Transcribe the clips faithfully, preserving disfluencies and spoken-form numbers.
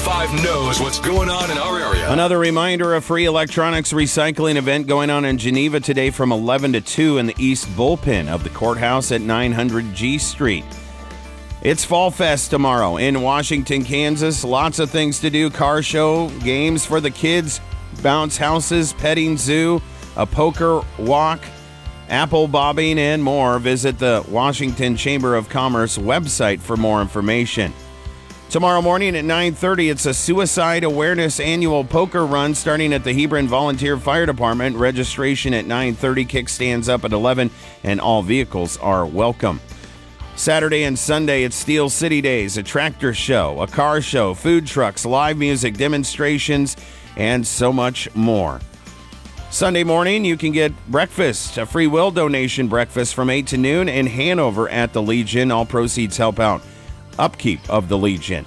five knows what's going on in our area. Another reminder, a free electronics recycling event going on in Geneva today from eleven to two in the East Bullpen of the courthouse at nine hundred G Street. It's Fall Fest tomorrow in Washington, Kansas. Lots of things to do. Car show, games for the kids, bounce houses, petting zoo, a poker walk, apple bobbing, and more. Visit the Washington Chamber of Commerce website for more information. Tomorrow morning at nine thirty, it's a suicide awareness annual poker run starting at the Hebron Volunteer Fire Department. Registration at nine thirty, kickstands up at eleven, and all vehicles are welcome. Saturday and Sunday, it's Steel City Days, a tractor show, a car show, food trucks, live music, demonstrations, and so much more. Sunday morning, you can get breakfast, a free will donation breakfast from eight to noon in Hanover at the Legion. All proceeds help out upkeep of the Legion.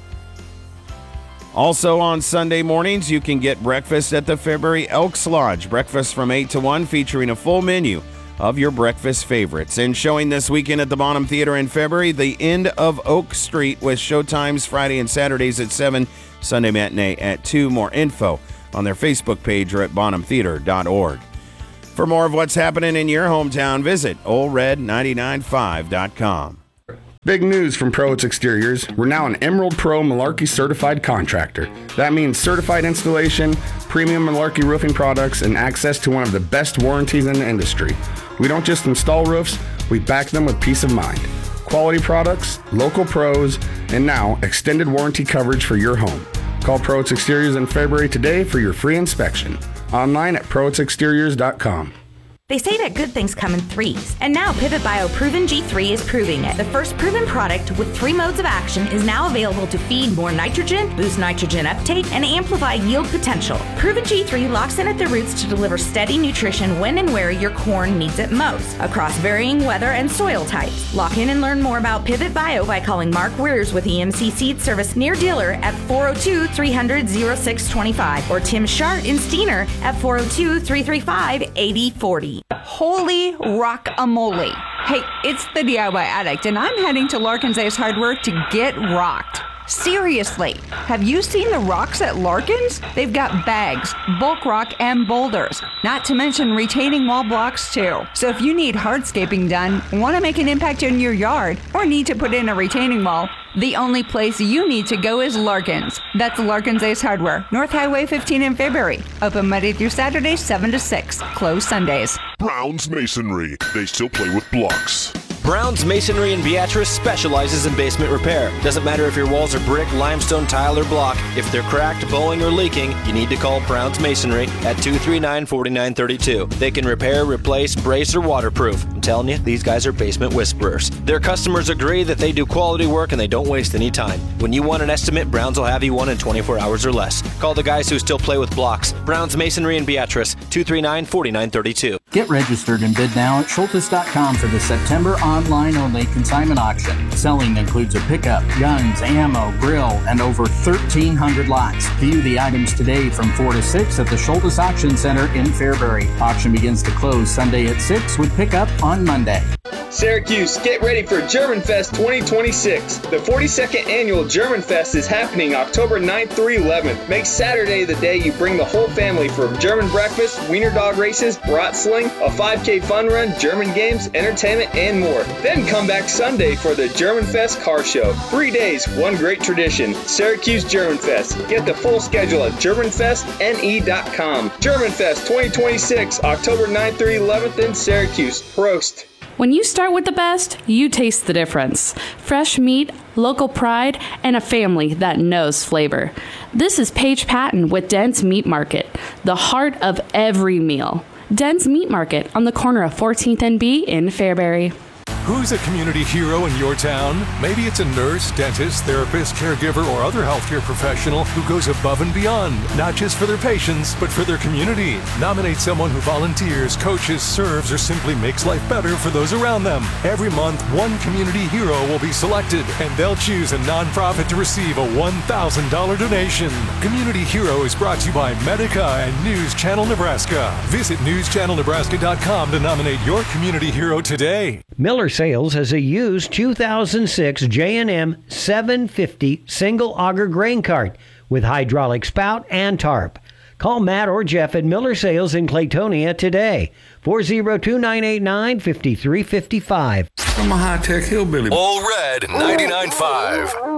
Also on Sunday mornings, you can get breakfast at the Fairbury Elks Lodge. Breakfast from eight to one featuring a full menu of your breakfast favorites. And showing this weekend at the Bonham Theater in February, The End of Oak Street with showtimes Friday and Saturdays at seven, Sunday matinee at two. More info on their Facebook page or at bonham theater dot org. For more of what's happening in your hometown, visit old red nine nine five dot com. Big news from Proitz Exteriors. We're now an Emerald Pro Malarkey certified contractor. That means certified installation, premium Malarkey roofing products, and access to one of the best warranties in the industry. We don't just install roofs, we back them with peace of mind. Quality products, local pros, and now extended warranty coverage for your home. Call Proitz Exteriors in February today for your free inspection. Online at proitz exteriors dot com. They say that good things come in threes, and now Pivot Bio Proven G three is proving it. The first proven product with three modes of action is now available to feed more nitrogen, boost nitrogen uptake, and amplify yield potential. Proven G three locks in at the roots to deliver steady nutrition when and where your corn needs it most, across varying weather and soil types. Lock in and learn more about Pivot Bio by calling Mark Weirs with E M C Seed Service near dealer at four oh two, three hundred, oh six twenty-five or Tim Shart in Steiner at four oh two, three three five, eight oh four oh. Holy rock-a-mole. Hey, it's the D I Y Addict, and I'm heading to Larkin's Ace Hardware to get rocked. Seriously, have you seen the rocks at Larkin's? They've got bags, bulk rock, and boulders, not to mention retaining wall blocks too. So if you need hardscaping done, want to make an impact in your yard, or need to put in a retaining wall, the only place you need to go is Larkin's. That's Larkin's Ace Hardware, North Highway fifteen in Fairbury. Open Monday through Saturday, seven to six. Closed Sundays. Brown's Masonry. They still play with blocks. Brown's Masonry in Beatrice specializes in basement repair. Doesn't matter if your walls are brick, limestone, tile, or block. If they're cracked, bowing, or leaking, you need to call Brown's Masonry at two three nine, four nine three two. They can repair, replace, brace, or waterproof. I'm telling you, these guys are basement whisperers. Their customers agree that they do quality work and they don't waste any time. When you want an estimate, Brown's will have you one in twenty-four hours or less. Call the guys who still play with blocks. Brown's Masonry in Beatrice, two three nine, four nine three two. Get registered and bid now at schultes dot com for the September online only consignment auction. Selling includes a pickup, guns, ammo, grill, and over thirteen hundred lots. View the items today from four to six at the Schultes Auction Center in Fairbury. Auction begins to close Sunday at six with pickup on Monday. Syracuse, get ready for German Fest twenty twenty-six. The forty-second annual German Fest is happening October ninth through eleventh. Make Saturday the day you bring the whole family for German breakfast, wiener dog races, brat sling, a five K fun run, German games, entertainment, and more. Then come back Sunday for the German Fest car show. Three days, one great tradition. Syracuse German Fest. Get the full schedule at german fest n e dot com. German Fest twenty twenty-six, October ninth through eleventh in Syracuse. Prost. When you start with the best, you taste the difference. Fresh meat, local pride, and a family that knows flavor. This is Paige Patton with Dent's Meat Market, the heart of every meal. Dent's Meat Market on the corner of fourteenth and B in Fairbury. Who's a community hero in your town? Maybe it's a nurse, dentist, therapist, caregiver, or other healthcare professional who goes above and beyond, not just for their patients, but for their community. Nominate someone who volunteers, coaches, serves, or simply makes life better for those around them. Every month, one community hero will be selected, and they'll choose a nonprofit to receive a one thousand dollars donation. Community Hero is brought to you by Medica and News Channel Nebraska. Visit news channel nebraska dot com to nominate your community hero today. Miller Sales has a used two thousand six J and M seven fifty single auger grain cart with hydraulic spout and tarp. Call Matt or Jeff at Miller Sales in Claytonia today. four oh two, nine eight nine, five three five five. I'm a high-tech hillbilly. All Red ninety-nine point five.